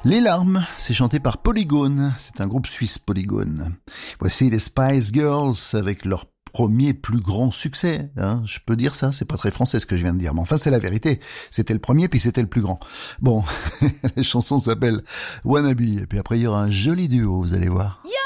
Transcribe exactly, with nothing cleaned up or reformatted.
Les larmes, c'est chanté par Polygone, c'est un groupe suisse Polygone. Voici les Spice Girls avec leur premier plus grand succès, hein, je peux dire ça, c'est pas très français ce que je viens de dire, mais enfin c'est la vérité, c'était le premier puis c'était le plus grand. Bon, la chanson s'appelle Wannabe, et puis après il y aura un joli duo, vous allez voir. Yo